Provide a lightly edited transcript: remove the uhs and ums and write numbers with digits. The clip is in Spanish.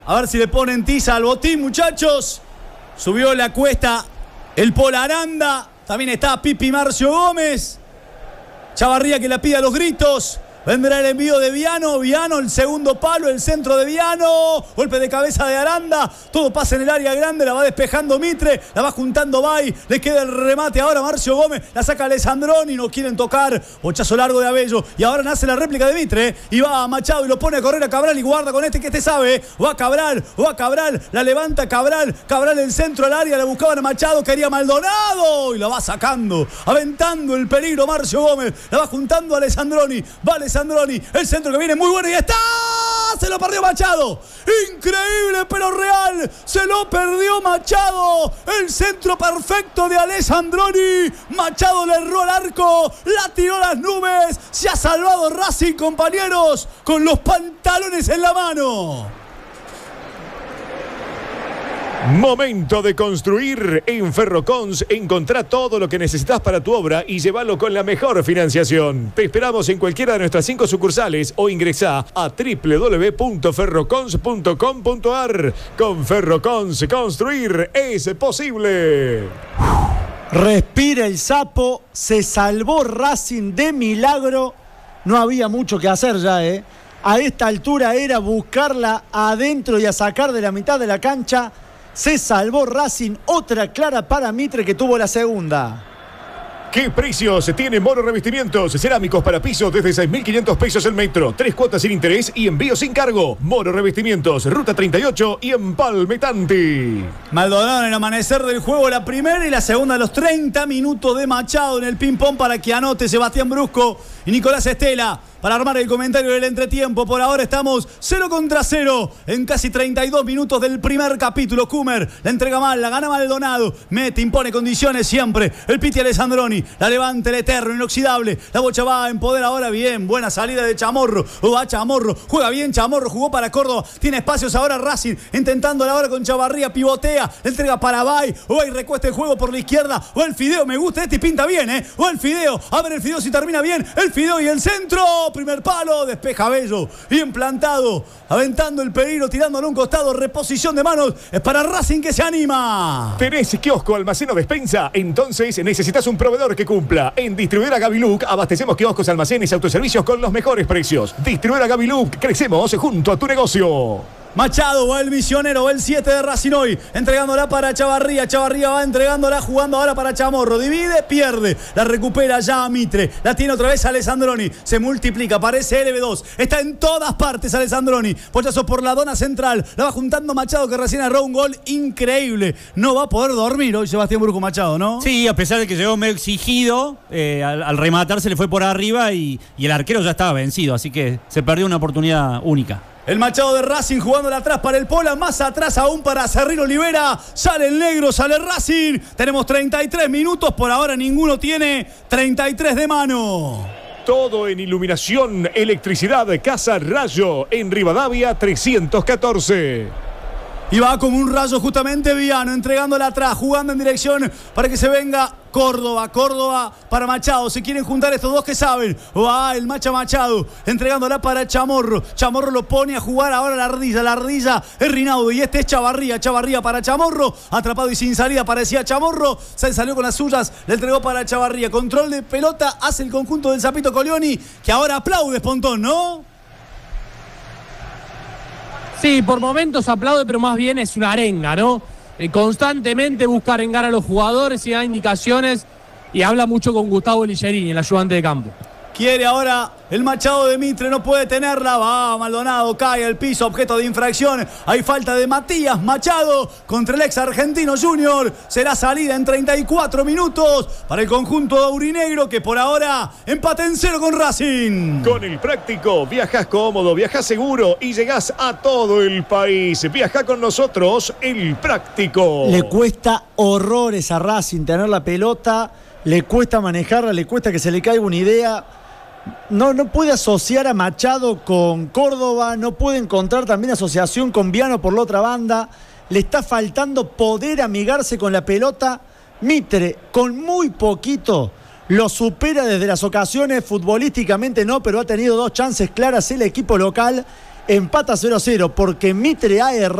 A ver si le ponen tiza al botín, muchachos. Subió la cuesta el Polaranda. También está Pipi Marcio Gómez. Chavarría que la pide a los gritos. Vendrá el envío de Viano. Viano, el segundo palo, el centro de Viano. Golpe de cabeza de Aranda. Todo pasa en el área grande. La va despejando Mitre. La va juntando Bay. Le queda el remate ahora a Marcio Gómez. La saca Alessandroni. No quieren tocar. Bochazo largo de Abello. Y ahora nace la réplica de Mitre. Y va a Machado y lo pone a correr a Cabral. Y guarda con este que este sabe. Va Cabral. La levanta Cabral. Cabral el centro al área. Le buscaban a Machado. Quería Maldonado. Y la va sacando. Aventando el peligro Marcio Gómez. La va juntando a Alessandroni. Va Alessandroni, el centro que viene muy bueno y está. Se lo perdió Machado. Increíble pero real. Se lo perdió Machado. El centro perfecto de Alessandroni. Machado le erró al arco. La tiró a las nubes. Se ha salvado Racing, compañeros, con los pantalones en la mano. Momento de construir. En Ferrocons encontrá todo lo que necesitas para tu obra y llévalo con la mejor financiación. Te esperamos en cualquiera de nuestras 5 sucursales o ingresá a www.ferrocons.com.ar. Con Ferrocons, construir es posible. Respira el sapo. Se salvó Racing de milagro. No había mucho que hacer ya, A esta altura era buscarla adentro y a sacar de la mitad de la cancha. Se salvó Racing, otra clara para Mitre que tuvo la segunda. ¿Qué precios tiene Moro Revestimientos? Cerámicos para pisos desde 6.500 pesos el metro. 3 cuotas sin interés y envío sin cargo. Moro Revestimientos, Ruta 38 y Empalme Tanti. Maldonado en el amanecer del juego, la primera y la segunda a los 30 minutos de Machado en el ping-pong para que anote Sebastián Brusco y Nicolás Estela. Para armar el comentario del entretiempo, por ahora estamos 0-0 en casi 32 minutos del primer capítulo. Kummer la entrega mal, la gana Maldonado. Mete, impone condiciones siempre. El Piti Alessandroni, la levanta el eterno, inoxidable. La bocha va en poder ahora, bien. Buena salida de Chamorro. Va Chamorro, juega bien Chamorro, jugó para Córdoba. Tiene espacios ahora Racing, intentando la hora con Chavarría, pivotea. La entrega para Bay. Bay recuesta el juego por la izquierda. Va el Fideo, me gusta este y pinta bien, Va el Fideo, a ver el Fideo si termina bien. El Fideo y el centro. Primer palo, despeja Bello, bien plantado, aventando el peligro, tirándole a un costado, reposición de manos, es para Racing que se anima. ¿Tenés kiosco, almacén o despensa? Entonces necesitas un proveedor que cumpla. En Distribuidora Gaviluc abastecemos kioscos, almacenes, autoservicios con los mejores precios. Distribuidora Gaviluc, crecemos junto a tu negocio. Machado, va el misionero, va el 7 de Racing hoy, entregándola para Chavarría. Chavarría va entregándola, jugando ahora para Chamorro. Divide, pierde, la recupera ya a Mitre. La tiene otra vez Alessandroni, se multiplica, parece LB2. Está en todas partes Alessandroni. Pochazo por la dona central, la va juntando Machado que recién agarró un gol increíble. No va a poder dormir hoy Sebastián Brusco Machado, ¿no? Sí, a pesar de que llegó medio exigido, al rematar se le fue por arriba y el arquero ya estaba vencido. Así que se perdió una oportunidad única. El Machado de Racing jugándola atrás para el Pola, más atrás aún para Cerrín Olivera. Sale el negro, sale Racing. Tenemos 33 minutos, por ahora ninguno tiene 33 de mano. Todo en iluminación, electricidad, Casa Rayo, en Rivadavia 314. Y va como un rayo justamente Viano, entregándola atrás, jugando en dirección para que se venga Córdoba para Machado. Se quieren juntar estos dos que saben. Va el Machado, entregándola para Chamorro. Chamorro lo pone a jugar ahora la ardilla es Rinaudo y este es Chavarría para Chamorro. Atrapado y sin salida parecía Chamorro. Se salió con las suyas, le entregó para Chavarría. Control de pelota hace el conjunto del Zapito Colioni, que ahora aplaude Pontón, ¿no? Sí, por momentos aplaude, pero más bien es una arenga, ¿no? Constantemente busca arengar a los jugadores y da indicaciones y habla mucho con Gustavo Ligerini, el ayudante de campo. Quiere ahora el Machado de Mitre, no puede tenerla. Va Maldonado, cae al piso, objeto de infracción. Hay falta de Matías Machado contra el ex Argentino Junior. Será salida en 34 minutos para el conjunto de aurinegro, que por ahora empate en 0 con Racing. Con el práctico, viajás cómodo, viajás seguro y llegás a todo el país. Viajá con nosotros, el práctico. Le cuesta horrores a Racing tener la pelota, le cuesta manejarla, le cuesta que se le caiga una idea. No puede asociar a Machado con Córdoba, no puede encontrar también asociación con Viano por la otra banda. Le está faltando poder amigarse con la pelota. Mitre, con muy poquito, lo supera desde las ocasiones, futbolísticamente no, pero ha tenido 2 chances claras el equipo local empata 0-0, porque Mitre ha errado